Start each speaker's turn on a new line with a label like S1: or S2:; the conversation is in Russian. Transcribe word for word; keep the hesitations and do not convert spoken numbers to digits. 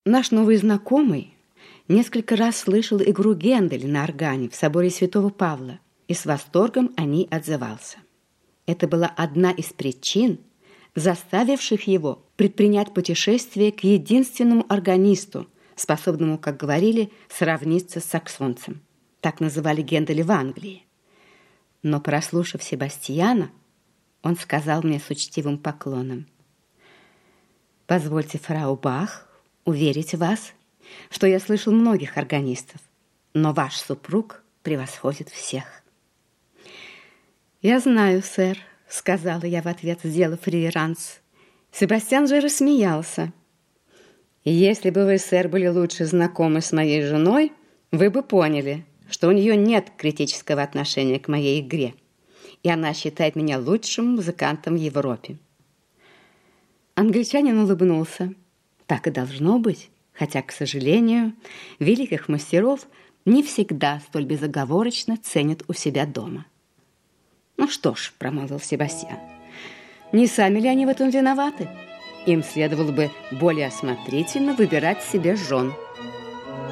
S1: Наш новый знакомый несколько раз слышал игру Генделя на органе в соборе Святого Павла и с восторгом о ней отзывался. Это была одна из причин, заставивших его предпринять путешествие к единственному органисту, способному, как говорили, сравниться с саксонцем. Так называли Генделя в Англии. Но, прослушав Себастьяна, он сказал мне с учтивым поклоном: «Позвольте, фрау Бах, уверить вас, что я слышал многих органистов, но ваш супруг превосходит всех». «Я знаю, сэр», — сказала я в ответ, сделав реверанс. Себастьян же рассмеялся. «Если бы вы, сэр, были лучше знакомы с моей женой, вы бы поняли, что у нее нет критического отношения к моей игре, и она считает меня лучшим музыкантом в Европе». Англичанин улыбнулся. Так и должно быть, хотя, к сожалению, великих мастеров не всегда столь безоговорочно ценят у себя дома. «Ну что ж», — промолвил Себастьян, — «не сами ли они в этом виноваты? Им следовало бы более осмотрительно выбирать себе жен».